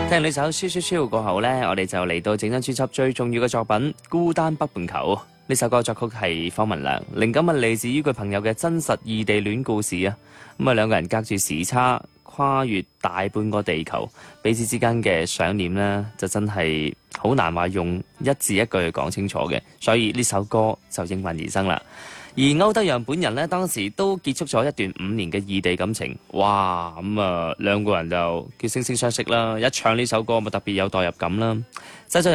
聽呢首《超》過後呢，我哋就嚟到整張專輯最重要嘅作品《孤單北半球》。呢首歌作曲係方文良，靈感係嚟自於佢朋友嘅真實異地戀故事啊。咁啊，兩個人隔住時差，跨越大半個地球，彼此之間嘅想念呢，就真係好難話用一字一句去講清楚嘅。所以呢首歌就應運而生啦。而歐德陽本人呢，當時都結束咗一段5年嘅異地感情。哇，咁啊，兩個人就叫惺惺相惜啦。一唱呢首歌，咪特別有代入感啦。製作人